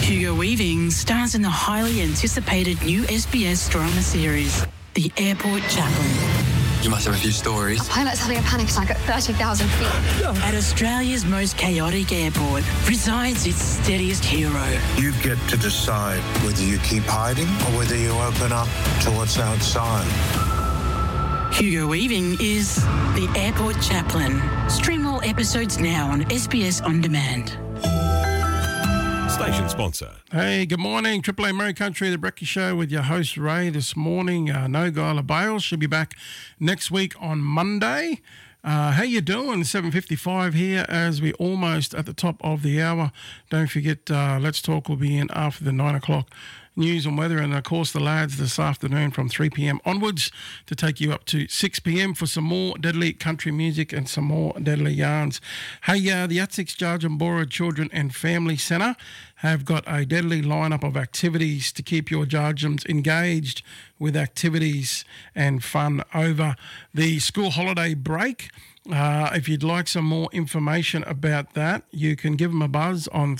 Hugo Weaving stars in the highly anticipated new SBS drama series, The Airport Chaplain. You must have a few stories. A pilot's having a panic attack at 30,000 feet. At Australia's most chaotic airport resides its steadiest hero. You get to decide whether you keep hiding or whether you open up to what's outside. Hugo Weaving is The Airport Chaplain. Stream all episodes now on SBS On Demand. Station sponsor. Hey, good morning. Triple A Murray Country, The Brecky Show with your host Ray this morning. No Guyla Bales. She'll be back next week on Monday. How you doing? 7:55 here as we almost at the top of the hour. Don't forget, Let's Talk will be in after the 9 o'clock news and weather, and of course the lads this afternoon from 3 p.m. onwards to take you up to 6 p.m. for some more deadly country music and some more deadly yarns. Hey, the Atsix Jarjambora Children and Family Centre have got a deadly lineup of activities to keep your Jarjams engaged with activities and fun over the school holiday break. If you'd like some more information about that, you can give them a buzz on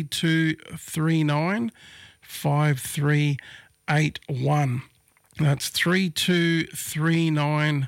3239 5381. That's 3239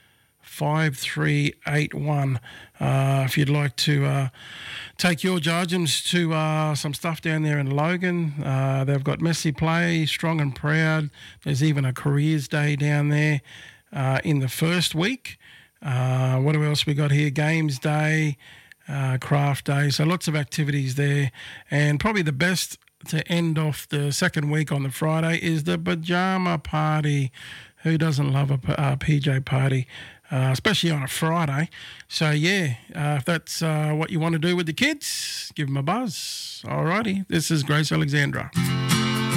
5381. If you'd like to take your Jarjams to some stuff down there in Logan, they've got Messy Play, Strong and Proud. There's even a Careers Day down there in the first week. What else we got here? Games Day, Craft Day. So lots of activities there. And probably the best to end off the second week on the Friday is the pajama party. Who doesn't love a PJ party, especially on a Friday? So, if that's what you want to do with the kids, give them a buzz. All righty. This is Grace Alexandra.